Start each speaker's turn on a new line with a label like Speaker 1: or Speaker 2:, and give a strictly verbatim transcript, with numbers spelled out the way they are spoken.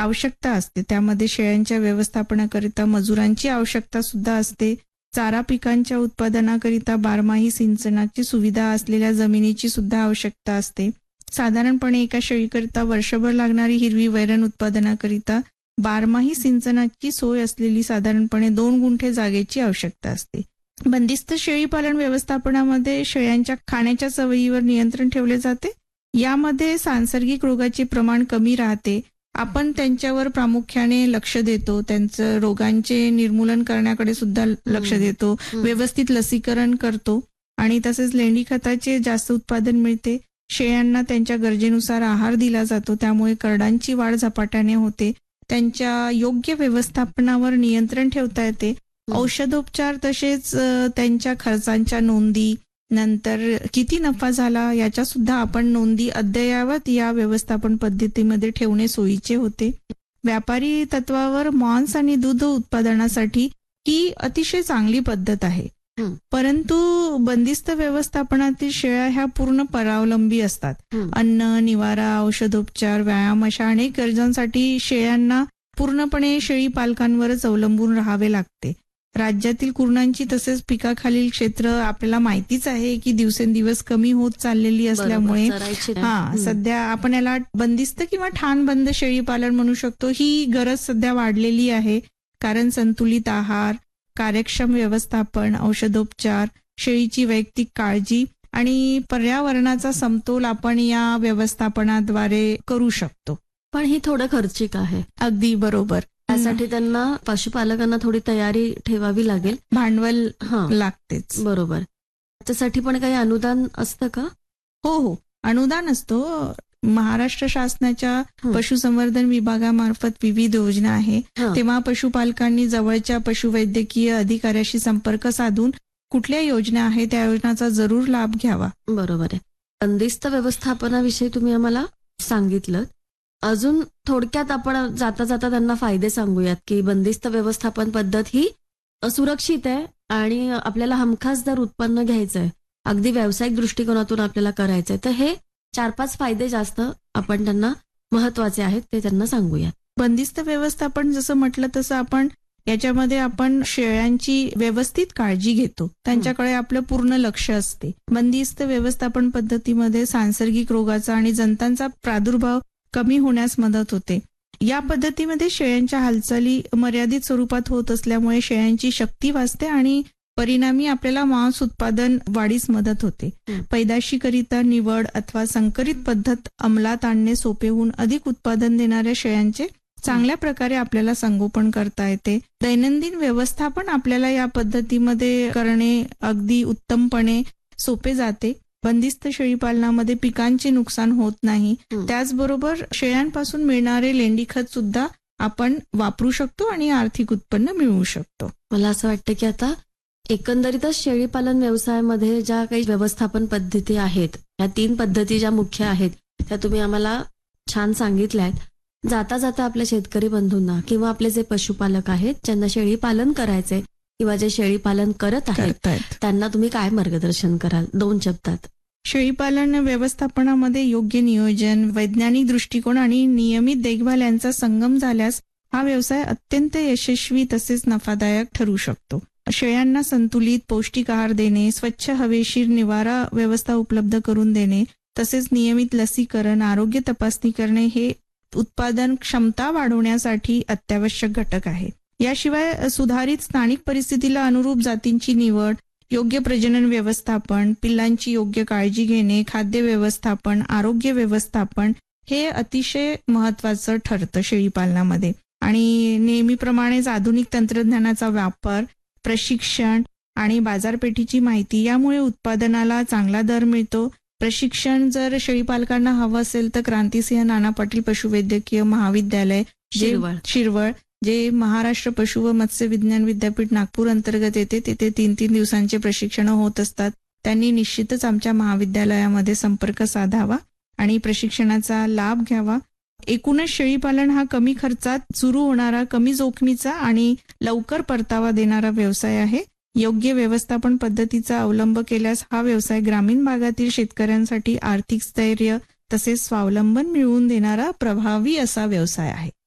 Speaker 1: आवश्यकता असते. त्यामध्ये शेळ्यांच्या व्यवस्थापनाकरिता मजुरांची आवश्यकता सुद्धा असते. चारा पिकांच्या उत्पादनाकरिता बारमाही सिंचनाची सुविधा असलेल्या जमिनीची सुद्धा आवश्यकता असते. साधारणपणे एका शेळीकरिता वर्षभर लागणारी हिरवी वैरण उत्पादनाकरिता बारमाही सिंचनाची सोय असलेली साधारणपणे दोन गुंठे जागेची आवश्यकता असते. बंदिस्त शेळी पालन व्यवस्थापनामध्ये शेळ्यांच्या खाण्याच्या सवयीवर नियंत्रण ठेवले जाते. यामध्ये सांसर्गिक रोगाचे प्रमाण कमी राहते. आपण त्यांच्यावर प्रामुख्याने लक्ष देतो. त्यांचं रोगांचे निर्मूलन करण्याकडे सुद्धा लक्ष देतो. व्यवस्थित लसीकरण करतो आणि तसेच लेंडी खताचे जास्त उत्पादन मिळते. शेळ्यांना त्यांच्या गरजेनुसार आहार दिला जातो. त्यामुळे करडांची वाढ झपाट्याने होते. त्यांच्या योग्य व्यवस्थापनावर नियंत्रण ठेवता येते. औषधोपचार तसेच त्यांच्या खर्चांच्या नोंदी, नंतर किती नफा झाला याच्या सुद्धा आपण नोंदी अद्ययावत या व्यवस्थापन पद्धतीमध्ये ठेवणे सोयीचे होते. व्यापारी तत्वावर मांस आणि दूध उत्पादनासाठी ही अतिशय चांगली पद्धत आहे. परंतु बंदिस्त व्यवस्थापनातील शेळ्या ह्या पूर्ण परावलंबी असतात. अन्न, निवारा, औषधोपचार, व्यायाम अशा अनेक गरजांसाठी शेळ्यांना पूर्णपणे शेळी पालकांवरच अवलंबून राहावे लागते. राज्यातील कुरणांची तसेच पिकाखालील क्षेत्र आपल्याला माहितीच आहे की दिवसेंदिवस कमी होत चाललेली असल्यामुळे हा सध्या आपण याला बंदिस्त किंवा ठाणबंद शेळी पालन म्हणू शकतो. ही गरज सध्या वाढलेली आहे. कारण संतुलित आहार, कार्यक्षम व्यवस्थापन, औषधोपचार, शेळीची वैयक्तिक काळजी आणि पर्यावरणाचा समतोल आपण या व्यवस्थापनाद्वारे करू शकतो.
Speaker 2: पण ही थोडं खर्चिक आहे.
Speaker 1: अगदी बरोबर.
Speaker 2: त्यासाठी त्यांना पशुपालकांना थोडी तयारी ठेवावी लागेल.
Speaker 1: भांडवल लागतेच.
Speaker 2: बरोबर. त्यासाठी पण काही अनुदान असतं का?
Speaker 1: हो हो अनुदान असतो. महाराष्ट्र शासनाच्या पशुसंवर्धन विभागामार्फत विविध योजना आहे. तेव्हा पशुपालकांनी जवळच्या पशुवैद्यकीय अधिकाऱ्याशी संपर्क साधून कुठल्या योजना आहे त्या योजनाचा जरूर लाभ घ्यावा.
Speaker 2: बरोबर आहे. बंदिस्त व्यवस्थापनाविषयी तुम्ही आम्हाला सांगितलं. अजून थोडक्यात आपण जाता जाता त्यांना फायदे सांगूयात की बंदिस्त व्यवस्थापन पद्धत ही सुरक्षित आहे आणि आपल्याला हमखास जर उत्पन्न घ्यायचंय, अगदी व्यावसायिक दृष्टिकोनातून आपल्याला करायचंय, तर हे चार पाच फायदे जास्त आपण त्यांना महत्वाचे आहेत ते त्यांना सांगूयात.
Speaker 1: बंदिस्त व्यवस्थापन जसं म्हटलं तसं आपण याच्यामध्ये आपण शेळ्यांची व्यवस्थित काळजी घेतो. त्यांच्याकडे आपलं पूर्ण लक्ष असते. बंदिस्त व्यवस्थापन पद्धतीमध्ये सांसर्गिक रोगाचा आणि जंतांचा प्रादुर्भाव कमी होण्यास मदत होते. या पद्धतीमध्ये शेळ्यांच्या हालचाली मर्यादित स्वरूपात होत असल्यामुळे शेळ्यांची शक्ती वाचते आणि परिणामी आपल्याला मांस उत्पादन वाढीस मदत होते. पैदाशीकरिता निवड अथवा संकरित पद्धत अंमलात आणणे सोपे होऊन अधिक उत्पादन देणाऱ्या शेळ्यांचे चांगल्या प्रकारे आपल्याला संगोपन करता येते. दैनंदिन व्यवस्थापन आपल्याला या पद्धतीमध्ये करणे अगदी उत्तमपणे सोपे जाते. बंदिस्त शेळी पालनामध्ये पिकांचे नुकसान होत नाही. त्याचबरोबर शेळ्यांपासून मिळणारे लेंडी खत सुद्धा आपण वापरू शकतो आणि आर्थिक उत्पन्न मिळवू शकतो.
Speaker 2: मला असं वाटतं की आता एकंदरीतच शेळी पालन व्यवसायामध्ये ज्या काही व्यवस्थापन पद्धती आहेत, या तीन पद्धती ज्या मुख्य आहेत त्या तुम्ही आम्हाला छान सांगितल्यात. जाता जाता आपल्या शेतकरी बंधूंना किंवा आपले जे पशुपालक आहेत ज्यांना शेळी पालन करायचे किंवा जे शेळी पालन करत आहेत त्यांना तुम्ही काय मार्गदर्शन कराल दोन शब्दात?
Speaker 1: शेळीपालन व्यवस्थापनामध्ये योग्य नियोजन, वैज्ञानिक दृष्टिकोन आणि नियमित देखभाल यांचा संगम झाल्यास हा व्यवसाय अत्यंत यशस्वी तसेच नफादायक ठरू शकतो. शेळ्यांना संतुलित पौष्टिक आहार देणे, स्वच्छ हवेशीर निवारा व्यवस्था उपलब्ध करून देणे, तसेच नियमित लसीकरण, आरोग्य तपासणी करणे हे उत्पादन क्षमता वाढवण्यासाठी अत्यावश्यक घटक आहे. याशिवाय सुधारित स्थानिक परिस्थितीला अनुरूप जातींची निवड, योग्य प्रजनन व्यवस्थापन, पिल्लांची योग्य काळजी घेणे, खाद्य व्यवस्थापन, आरोग्य व्यवस्थापन हे अतिशय महत्वाचं ठरतं शेळीपालनामध्ये. आणि नेहमीप्रमाणेच आधुनिक तंत्रज्ञानाचा वापर, प्रशिक्षण आणि बाजारपेठेची माहिती यामुळे उत्पादनाला चांगला दर मिळतो. प्रशिक्षण जर शेळीपालकांना हवं असेल तर क्रांतिसिंह नाना पाटील पशुवैद्यकीय महाविद्यालय जे शिरवळ जे महाराष्ट्र पशु व मत्स्य विज्ञान विद्यापीठ नागपूर अंतर्गत येते, तिथे तीन तीन दिवसांचे प्रशिक्षण होत असतात. त्यांनी निश्चितच आमच्या महाविद्यालयामध्ये संपर्क साधावा आणि प्रशिक्षणाचा लाभ घ्यावा. एकूणच शेळीपालन हा कमी खर्चात सुरू होणारा, कमी जोखमीचा आणि लवकर परतावा देणारा व्यवसाय आहे. योग्य व्यवस्थापन पद्धतीचा अवलंब केल्यास हा व्यवसाय ग्रामीण भागातील शेतकऱ्यांसाठी आर्थिक स्थैर्य तसेच स्वावलंबन मिळवून देणारा प्रभावी असा व्यवसाय आहे.